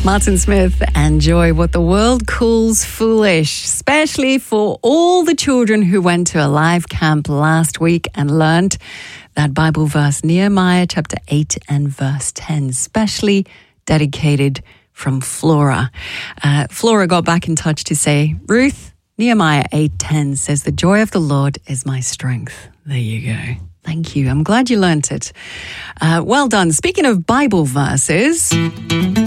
Martin Smith and Joy, what the world calls foolish, especially for all the children who went to a live camp last week and learned that Bible verse, Nehemiah chapter 8 and verse 10, specially dedicated from Flora. Flora got back in touch to say, Ruth, Nehemiah 8:10 says, the joy of the Lord is my strength. There you go. Thank you. I'm glad you learnt it. Well done. Speaking of Bible verses...